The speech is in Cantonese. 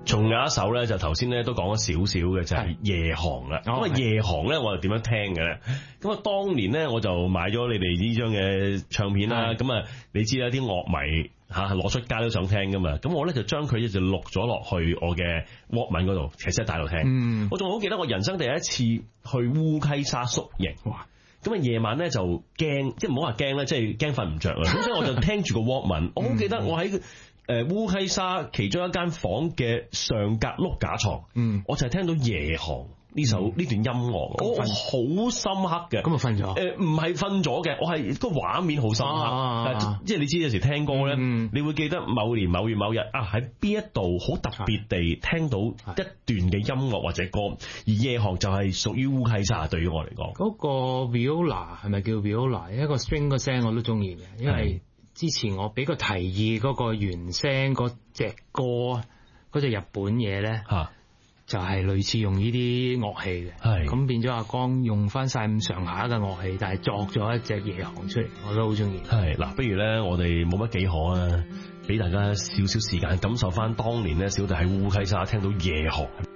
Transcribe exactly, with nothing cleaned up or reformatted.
仲有一首咧，就頭先咧都講咗少少嘅，就係、是、夜航啦。咁啊、哦、夜航咧，我又點樣聽嘅咧？咁啊當年咧，我就買咗你哋呢張嘅唱片啦。咁啊，你知啦，啲樂迷嚇攞出街都想聽噶嘛。咁我咧就將佢就錄咗落去我嘅 Walkman 嗰度，其實喺大陸聽。嗯、我仲好記得我人生第一次去烏溪沙宿營。哇！咁啊夜晚咧就驚，即係唔好話驚啦，即係驚瞓唔着啊。咁所以我就聽住個 Walkman。我好記得我喺誒烏溪沙其中一間房嘅上格碌架床，嗯，我就係聽到夜航呢首呢、嗯、段音樂，我好深刻嘅。咁啊瞓咗？誒唔係瞓咗嘅，我係個畫面好深刻。啊、即係你知有時聽歌咧，嗯、你會記得某年某月某日啊喺邊一度好特別地聽到一段嘅音樂或者歌，而夜航就係屬於烏溪沙。對於我嚟講，嗰個 Viola 係咪叫 Viola？一個 string 個聲我都中意嘅，因為之前我俾個提議嗰個原聲嗰隻歌嗰隻日本嘢咧，啊、就係類似用呢啲樂器嘅，係咁變咗阿江用翻晒咁上下嘅樂器，但係作咗一隻夜航出嚟，我都好中意。 係嗱，不如咧我哋冇乜幾可啊，俾大家少少時間感受翻當年咧小弟喺烏溪沙聽到夜航。